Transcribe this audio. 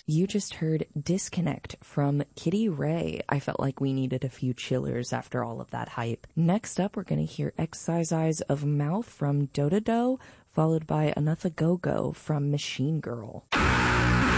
You just heard Disconnect from Kitty Ray. I felt like we needed a few chillers after all of that hype. Next up, we're going to hear Excisise of Mouth from Dododo, followed by Another Go-Go from Machine Girl.